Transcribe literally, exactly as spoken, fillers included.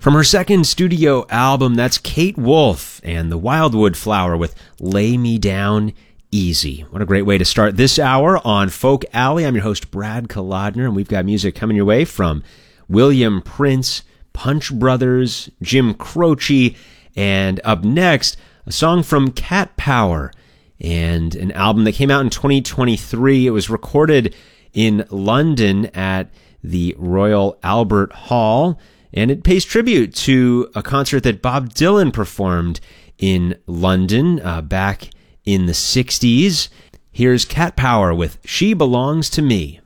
From her second studio album, that's Kate Wolf and the Wildwood Flower with Lay Me Down Easy. What a great way to start this hour on Folk Alley. I'm your host, Brad Kolodner, and we've got music coming your way from William Prince, Punch Brothers, Jim Croce, and up next, a song from Cat Power and an album that came out in twenty twenty-three. It was recorded in London at the Royal Albert Hall, and it pays tribute to a concert that Bob Dylan performed in London uh, back in the sixties. Here's Cat Power with She Belongs to Me.